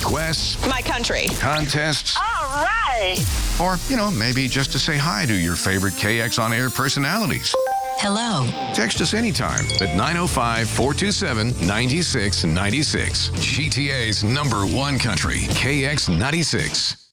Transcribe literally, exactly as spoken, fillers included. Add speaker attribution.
Speaker 1: requests,
Speaker 2: My country.
Speaker 1: contests,
Speaker 3: All right.
Speaker 1: or, you know, maybe just to say hi to your favorite K X On Air personalities.
Speaker 4: Hello.
Speaker 1: Text us anytime at nine oh five, four two seven, nine six nine six. G T A's number one country, K X ninety-six.